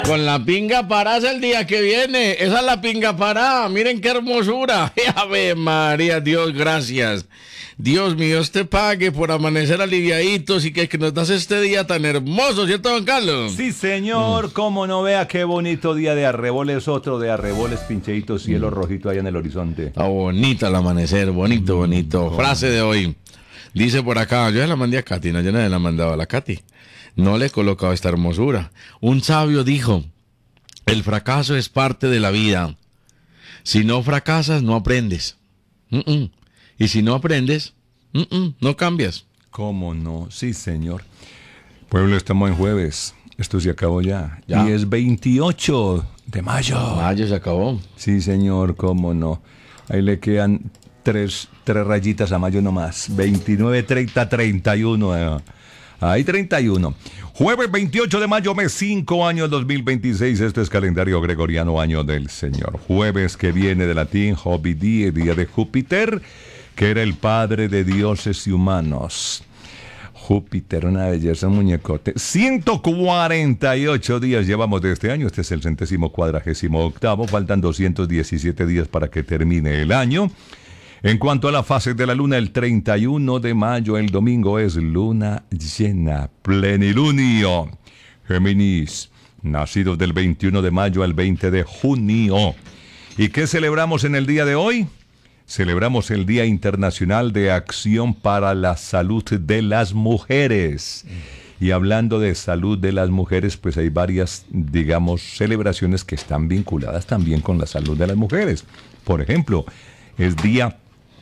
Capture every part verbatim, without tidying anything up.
Con la pinga parada el día que viene. Esa es la pinga parada. Miren qué hermosura. Ave María, Dios, gracias. Dios mío, Dios te pague por amanecer aliviaditos y que, que nos das este día tan hermoso, ¿cierto, don Carlos? Sí, señor. Mm. Cómo no vea qué bonito día de arreboles, otro de arreboles, pincheitos, cielo mm. rojito allá en el horizonte. Está bonita el amanecer, bonito, bonito. Mm. Frase de hoy. Dice por acá, yo se la mandé a Katy, no, yo no se la mandaba a la Katy. No le he colocado esta hermosura. Un sabio dijo, el fracaso es parte de la vida. Si no fracasas, no aprendes. Mm-mm. Y si no aprendes, mm-mm, no cambias. ¿Cómo no? Sí, señor. Pueblo, estamos en jueves. Esto se acabó ya. ya. Y es veintiocho de mayo. Mayo se acabó. Sí, señor, cómo no. Ahí le quedan tres, tres rayitas a mayo nomás. veintinueve, treinta, treinta y uno. Eh. Ahí treinta y uno. Jueves veintiocho de mayo, mes cinco, año dos mil veintiséis. Este es calendario gregoriano, año del Señor. Jueves, que viene de latín, Jovidie, día de Júpiter, que era el padre de dioses y humanos. Júpiter, una belleza, un muñecote. ciento cuarenta y ocho días llevamos de este año. Este es el centésimo cuadragésimo octavo. Faltan doscientos diecisiete días para que termine el año. En cuanto a la fase de la luna, el treinta y uno de mayo, el domingo, es luna llena, plenilunio. Géminis, nacidos del veintiuno de mayo al veinte de junio. ¿Y qué celebramos en el día de hoy? Celebramos el Día Internacional de Acción para la Salud de las Mujeres. Y hablando de salud de las mujeres, pues hay varias, digamos, celebraciones que están vinculadas también con la salud de las mujeres. Por ejemplo, es Día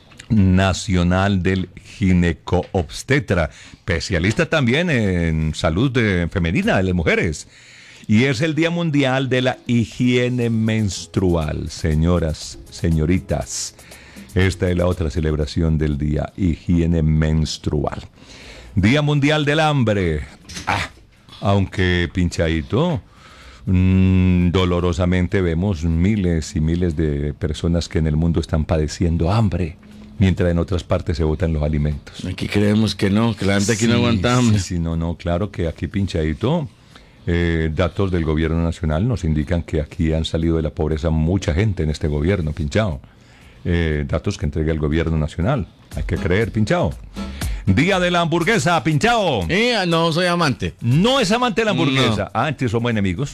Nacional del Gineco-Obstetra, especialista también en salud de, femenina de las mujeres. Y es el Día Mundial de la Higiene Menstrual, señoras, señoritas. Esta es la otra celebración del día, higiene menstrual. Día Mundial del Hambre. Ah, aunque pinchadito, mmm, dolorosamente vemos miles y miles de personas que en el mundo están padeciendo hambre, mientras en otras partes se botan los alimentos. Aquí creemos que no, que la gente aquí sí, no aguanta hambre. Sí, sí, no, no, claro que aquí pinchadito, eh, datos del gobierno nacional nos indican que aquí han salido de la pobreza mucha gente en este gobierno, pinchado. Eh, datos que entrega el gobierno nacional. Hay que creer, pinchado. Día de la hamburguesa, pinchado. Eh, no soy amante. No es amante de la hamburguesa. No. Ah, entonces somos enemigos.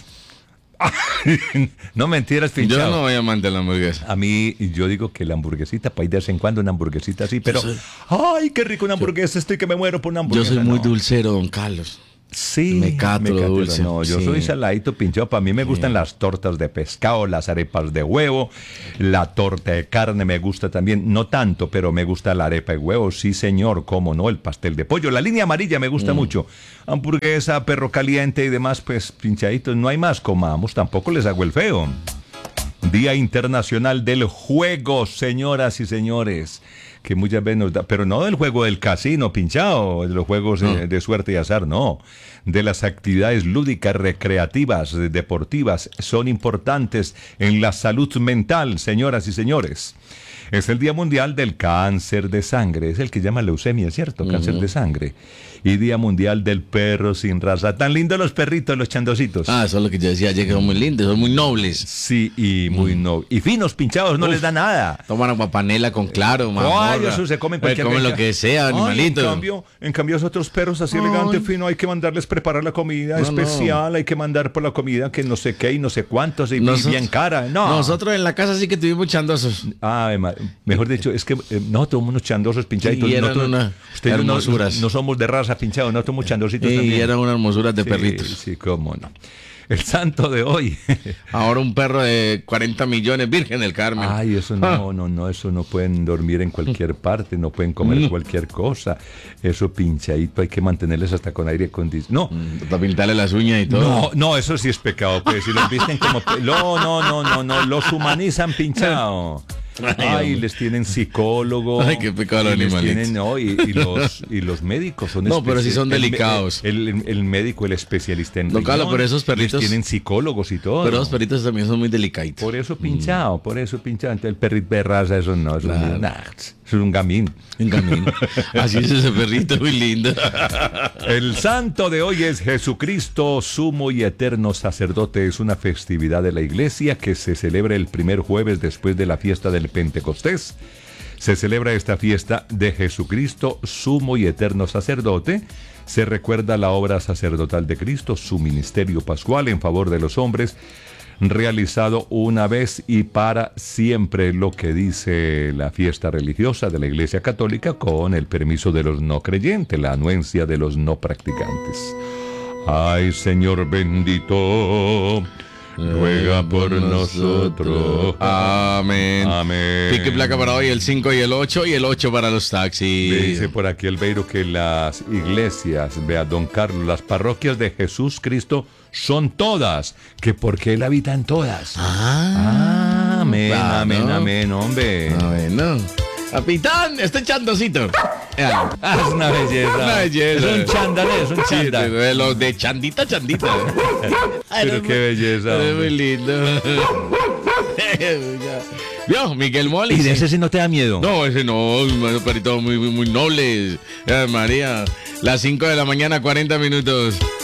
No mentiras, pinchado. Yo no soy amante de la hamburguesa. A mí, yo digo que la hamburguesita, para ir de vez en cuando una hamburguesita así, pero soy... ay, qué rico una hamburguesa, yo... estoy que me muero por una hamburguesa. Yo soy muy no. dulcero, don Carlos. Sí, me cato me lo dulce. No, yo sí. soy saladito, pinchado. Para mí me gustan sí. las tortas de pescado, las arepas de huevo, la torta de carne me gusta también. No tanto, pero me gusta la arepa de huevo. Sí, señor, cómo no, el pastel de pollo. La línea amarilla me gusta mm. mucho. Hamburguesa, perro caliente y demás, pues pinchaditos. No hay más, comamos. Tampoco les hago el feo. Día Internacional del Juego, señoras y señores. Que muchas veces nos da, pero no del juego del casino, pinchado, de los juegos no. de, de suerte y azar, no. De las actividades lúdicas, recreativas, deportivas, son importantes en la salud mental, señoras y señores. Es el Día Mundial del Cáncer de Sangre, es el que llama leucemia, ¿cierto? Uh-huh. Cáncer de sangre. Y Día Mundial del Perro sin raza. Tan lindos los perritos, los chandositos. Ah, eso es lo que yo decía ayer, que son muy lindos, son muy nobles. Sí, y muy mm. nobles. Y finos, pinchados, no Uf, les da nada. Toman aguapanela con claro, mamá. Ay, eso se comen cualquier cosa. Comen lo que sea, animalitos. En cambio, en cambio, esos otros perros así elegantes, fino, hay que mandarles preparar la comida no, especial, no. hay que mandar por la comida que no sé qué y no sé cuántos y Nosotros, bien cara. No. Nosotros en la casa sí que tuvimos chandosos. Ay, mejor dicho, es que eh, nosotros somos unos chandosos pinchaditos. Y eran nosotros, una ustedes hermosuras. No, no somos de raza pinchado, nosotros somos chandositos y también. Y eran unas hermosuras de sí, perritos. Sí, cómo no. El santo de hoy. Ahora un perro de cuarenta millones, Virgen del Carmen. Ay, eso no, ah. no, no, eso no pueden dormir en cualquier parte, no pueden comer mm. cualquier cosa. Eso pinchadito, hay que mantenerles hasta con aire acondicionado. No. Mm, para pintarle las uñas y todo. No, no, eso sí es pecado, pues si los visten como... No, no, no, no, no, los humanizan pinchado. Ay, Ay les tienen psicólogo. Ay, qué pecado los animalitos. Tienen, no, y, y, los, y los médicos son No, pero sí son delicados. El, el, el médico, el especialista en no, claro, pero esos perritos tienen psicólogos y todo. Pero los perritos también son muy delicaditos. Por eso pinchado, mm. por eso pinchado. El perrito de raza, eso no, eso claro. no. Es un gamín. En camino. Así es ese perrito, muy lindo. El santo de hoy es Jesucristo, sumo y eterno sacerdote. Es una festividad de la iglesia que se celebra el primer jueves después de la fiesta del Pentecostés. Se celebra esta fiesta de Jesucristo, sumo y eterno sacerdote. Se recuerda la obra sacerdotal de Cristo, su ministerio pascual en favor de los hombres, realizado una vez y para siempre, lo que dice la fiesta religiosa de la Iglesia Católica, con el permiso de los no creyentes, la anuencia de los no practicantes. Ay, Señor bendito, ruega por nosotros. Amén. Amén. Pique placa para hoy, el cinco y el ocho, y el ocho para los taxis. Me dice por aquí el Beiro que las iglesias, vea don Carlos, las parroquias de Jesús Cristo son todas, que porque Él habita en todas. Ah, amén, claro. amén, amén, hombre. Ah, bueno. Capitán, este chandocito. Ah, es una belleza. Una belleza. Es un chándal, es un Sí, chándal. de los de chandita, chandita. Pero qué belleza, Es hombre. muy lindo. Vio, Miguel Moli. ¿Y de ese sí no te da miedo? No, ese no, un perrito muy, muy, muy noble. Ay, María, las cinco de la mañana, cuarenta minutos.